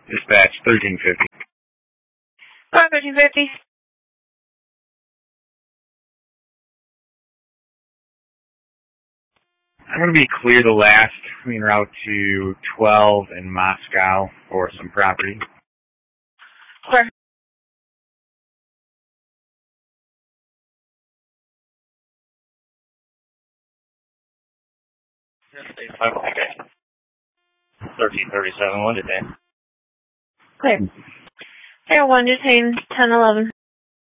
Dispatch 1350. 1350. I'm going to be clear the last en route to 12 in Moscow for some property. Clear. Okay. 1337, what did that? Clear. Fair 1, detain 1011.